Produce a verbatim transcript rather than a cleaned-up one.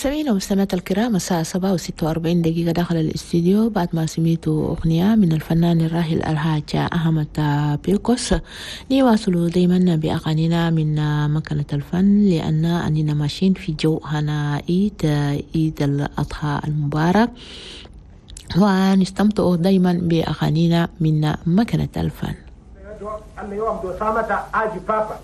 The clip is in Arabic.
مستمعين ومستمعات الكرام، الساعة سبعة وستة وأربعين دقيقة داخل الاستديو بعد ما سميتوا أغنية من الفنان الراحل الحاج أحمد بيركوس. نواصل دايما بأغانينا من مكنة الفن لأن أننا ماشيين في جو هنا عيد عيد الأضحى المبارك، ونستمتع دايما بأغانينا من مكنة الفن.